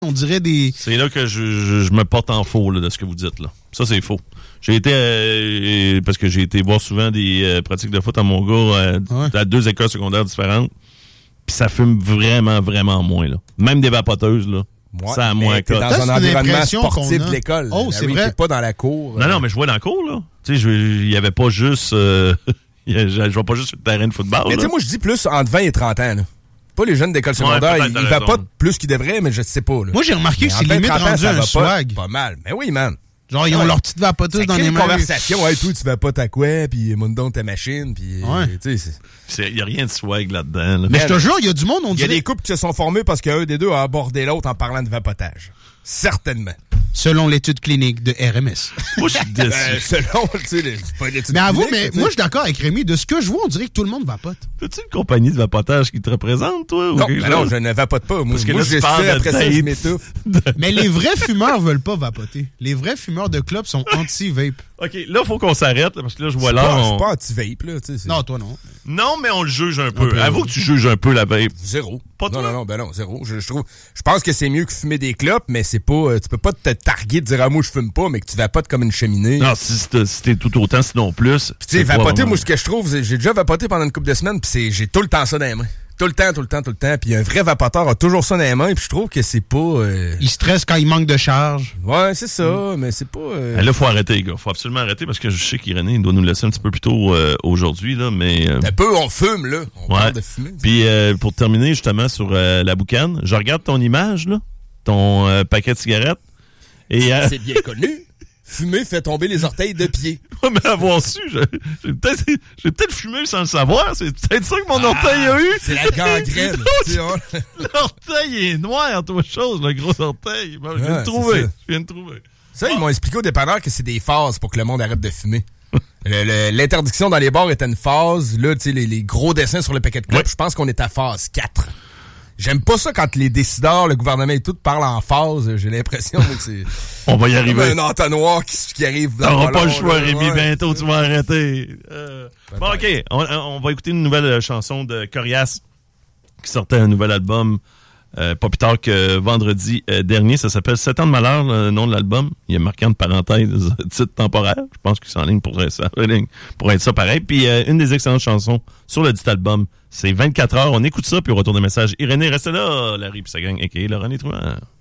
On dirait des... C'est là que je me porte en faux là, de ce que vous dites. Là. Ça, c'est faux. J'ai été... parce que j'ai été voir souvent des pratiques de foot à mon gars à 2 écoles secondaires différentes. Puis ça fume vraiment, vraiment moins. Là. Même des vapoteuses, là. Ouais, ça a moins t'es dans un environnement sportif de l'école. Oh, c'est vrai. T'es pas dans la cour. Non, mais je jouais dans la cour, là. Tu sais, il y avait pas juste... je jouais pas juste sur le terrain de football. Mais tu sais, moi, je dis plus entre 20 et 30 ans, là. Pas les jeunes d'école secondaire, ils vapotent plus qu'ils devraient, mais je sais pas. Là. Moi, j'ai remarqué que c'est limite rendu un swag. Pas mal. Mais oui, man. Genre, ils ont leur petite vapoteuse dans les mains. Conversation. Ouais, toi, tu vapotes à quoi? Puis, monte donc ta machine. Puis, tu sais. Il y a rien de swag là-dedans. Là. Mais je te jure, il y a du monde, on Il dirait. y a des couples qui se sont formés parce qu'un des deux a abordé l'autre en parlant de vapotage. Certainement. Selon l'étude clinique de RMS. Moi, je suis déçu. Selon, tu sais, c'est pas une étude mais avoue, clinique. Mais moi, je suis d'accord avec Rémi. De ce que je vois, on dirait que tout le monde vapote. T'as-tu une compagnie de vapotage qui te représente, toi? Non, non, je ne vapote pas. Moi, parce que moi là, je sais, après ça, je m'étouffe. Mais les vrais fumeurs veulent pas vapoter. Les vrais fumeurs de clubs sont anti-vape. OK, là, il faut qu'on s'arrête, parce que là, je vois l'heure. Je suis pas anti-vape, là. Non, toi, non. Non, mais on le juge un peu. Avoue que tu juges un peu la vape. Zéro. Pas toi? Non, zéro. Je pense que c'est mieux que fumer des clopes, mais c'est pas, tu peux pas te targuer de dire, moi, je fume pas, mais que tu vapotes comme une cheminée. Non, si t'es tout autant, sinon plus. Puis tu sais, vapoter, moi, ce que je trouve, j'ai déjà vapoté pendant une couple de semaines, puis j'ai tout le temps ça dans les mains. Tout le temps. Puis un vrai vapoteur a toujours ça dans les mains, puis je trouve que c'est pas... Il stresse quand il manque de charge. Ouais, c'est ça, mais c'est pas... Là, faut arrêter, les gars. Faut absolument arrêter, parce que je sais qu'Irénée doit nous laisser un petit peu plus tôt aujourd'hui, là, mais... Un peu, on fume, là. On parle de fumer. Puis pour terminer, justement, sur la boucane, je regarde ton image, là, ton paquet de cigarettes, et... C'est bien connu. Fumer fait tomber les orteils de pied. Ouais, mais avoir su, j'ai peut-être fumé sans le savoir. C'est peut-être ça que mon orteil a eu. C'est la gangrène. L'orteil est noir, toi chose, le gros orteil. Bon, je viens de trouver. Ça, ils m'ont expliqué au dépanneur que c'est des phases pour que le monde arrête de fumer. L'interdiction dans les bars était une phase. Là, tu sais, les gros dessins sur le paquet de clopes, je pense qu'on est à phase 4. J'aime pas ça quand les décideurs, le gouvernement et tout parlent en phase. J'ai l'impression que c'est... On va y arriver. Un entonnoir qui arrive dans t'auras pas le choix, Rémi. Bientôt, tu vas arrêter. Bon, OK. On va écouter une nouvelle chanson de Corias qui sortait un nouvel album pas plus tard que vendredi dernier. Ça s'appelle 7 ans de malheur, le nom de l'album. Il y a marqué entre parenthèses titre temporaire. Je pense qu'il s'enligne pour être ça pareil. Puis une des excellentes chansons sur le dit album, c'est 24 heures. On écoute ça, puis on retourne le message. Irénée, restez là, Larry, puis ça gagne. OK, Laurent Létruant.